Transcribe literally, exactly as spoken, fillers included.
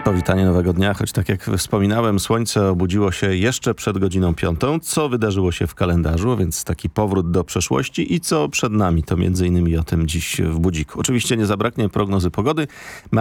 Powitanie nowego dnia, choć tak jak wspominałem, słońce obudziło się jeszcze przed godziną piątą. Co wydarzyło się w kalendarzu, więc taki powrót do przeszłości i co przed nami, to między innymi o tym dziś w Budziku. Oczywiście nie zabraknie prognozy pogody.